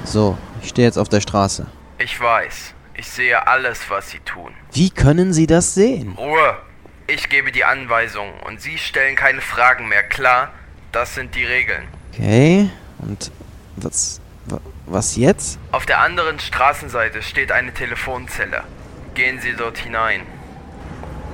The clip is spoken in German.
So, ich stehe jetzt auf der Straße. Ich weiß. Ich sehe alles, was Sie tun. Wie können Sie das sehen? Ruhe! Ich gebe die Anweisungen und Sie stellen keine Fragen mehr, klar? Das sind die Regeln. Okay, und was jetzt? Auf der anderen Straßenseite steht eine Telefonzelle. Gehen Sie dort hinein.